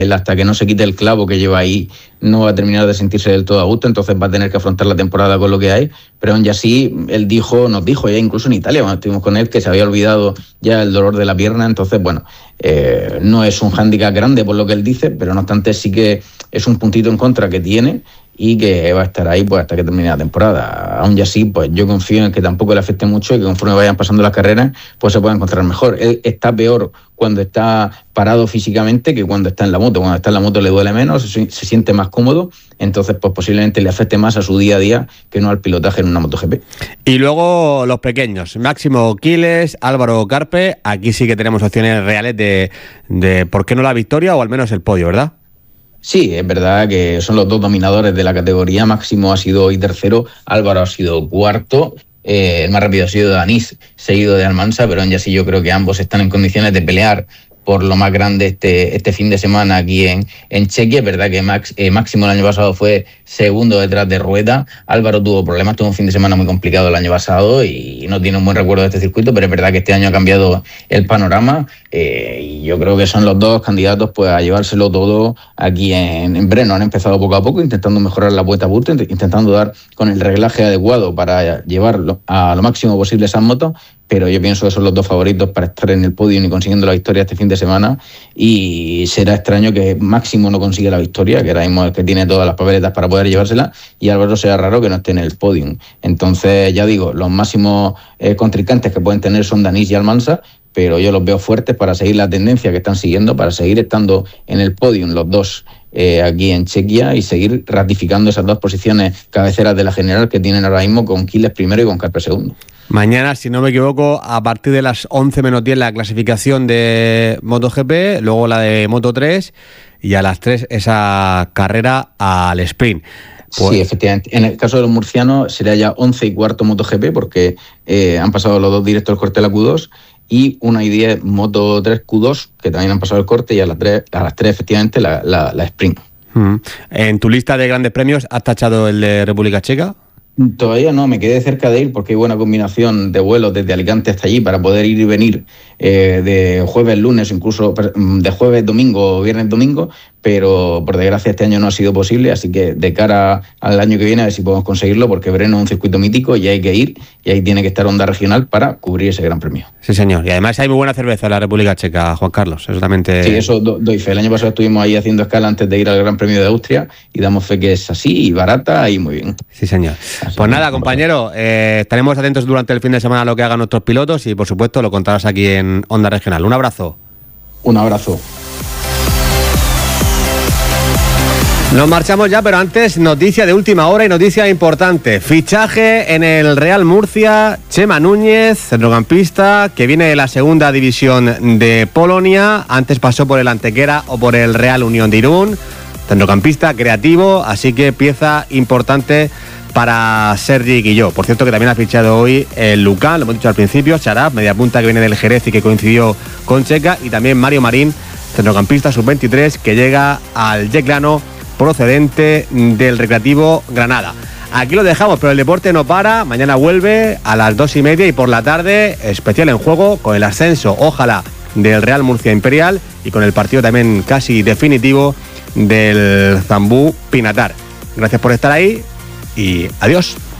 Él, hasta que no se quite el clavo que lleva ahí, no va a terminar de sentirse del todo a gusto, entonces va a tener que afrontar la temporada con lo que hay, pero aún así él nos dijo ya incluso en Italia cuando estuvimos con él que se había olvidado ya el dolor de la pierna, entonces bueno, no es un hándicap grande por lo que él dice, pero no obstante sí que es un puntito en contra que tiene y que va a estar ahí pues hasta que termine la temporada. Aún así, pues yo confío en que tampoco le afecte mucho y que conforme vayan pasando las carreras, pues se pueda encontrar mejor. Él está peor cuando está parado físicamente que cuando está en la moto. Cuando está en la moto le duele menos, se siente más cómodo, entonces pues posiblemente le afecte más a su día a día que no al pilotaje en una MotoGP. Y luego los pequeños, Máximo Quiles, Álvaro Carpe, aquí sí que tenemos opciones reales de por qué no la victoria o al menos el podio, ¿verdad? Sí, es verdad que son los dos dominadores de la categoría. Máximo ha sido hoy tercero, Álvaro ha sido cuarto, el más rápido ha sido Danís, seguido de Almansa, pero aún así yo creo que ambos están en condiciones de pelear por lo más grande este fin de semana aquí en Chequia. Es verdad que Máximo el año pasado fue segundo detrás de Rueda. Álvaro tuvo problemas, tuvo un fin de semana muy complicado el año pasado y no tiene un buen recuerdo de este circuito, pero es verdad que este año ha cambiado el panorama y yo creo que son los dos candidatos pues a llevárselo todo aquí en Breno. Han empezado poco a poco intentando mejorar la vuelta a punto, intentando dar con el reglaje adecuado para llevarlo a lo máximo posible esas motos, pero yo pienso que son los dos favoritos para estar en el podio y consiguiendo la victoria este fin de semana, y será extraño que Máximo no consiga la victoria, que ahora mismo es el que tiene todas las papeletas para poder llevársela, y Álvaro será raro que no esté en el podium. Entonces, ya digo, los máximos contrincantes que pueden tener son Danís y Almansa, pero yo los veo fuertes para seguir la tendencia que están siguiendo, para seguir estando en el podium los dos aquí en Chequia y seguir ratificando esas dos posiciones cabeceras de la general que tienen ahora mismo con Quiles primero y con Carpe segundo. Mañana, si no me equivoco, a partir de las 11 menos 10 la clasificación de MotoGP, luego la de Moto3 y a las 3 esa carrera al sprint. Pues... Sí, efectivamente. En el caso de los murcianos sería ya 11 y cuarto MotoGP porque han pasado los dos directos el corte de la Q2 y 1 y 10 Moto3 Q2 que también han pasado el corte y a las 3 efectivamente la sprint. ¿En tu lista de grandes premios has tachado el de República Checa? Todavía no, me quedé cerca de ir porque hay buena combinación de vuelos desde Alicante hasta allí para poder ir y venir de jueves, lunes, incluso de jueves, domingo, viernes, domingo, pero por desgracia este año no ha sido posible, así que de cara al año que viene a ver si podemos conseguirlo, porque Breno es un circuito mítico y hay que ir, y ahí tiene que estar Honda Regional para cubrir ese gran premio. Sí, señor, y además hay muy buena cerveza en la República Checa, Juan Carlos, eso también te... Sí, eso doy fe. El año pasado estuvimos ahí haciendo escala antes de ir al Gran Premio de Austria y damos fe que es así y barata y muy bien. Sí, señor. Así pues nada, compañero, estaremos atentos durante el fin de semana a lo que hagan nuestros pilotos y por supuesto lo contarás aquí en Honda Regional. Un abrazo. Un abrazo. Nos marchamos ya, pero antes noticia de última hora y noticia importante. Fichaje en el Real Murcia, Chema Núñez, centrocampista, que viene de la segunda división de Polonia. Antes pasó por el Antequera o por el Real Unión de Irún. Centrocampista, creativo, así que pieza importante para Sergi Guilló. Por cierto que también ha fichado hoy el Lucan, lo hemos dicho al principio, Charab, media punta que viene del Jerez y que coincidió con Checa, y también Mario Marín, centrocampista sub-23, que llega al Yeclano procedente del Recreativo Granada. Aquí lo dejamos, pero el deporte no para. Mañana vuelve a las 2:30 y por la tarde especial En Juego con el ascenso, ojalá, del Real Murcia Imperial y con el partido también casi definitivo del Zambú Pinatar. Gracias por estar ahí y adiós.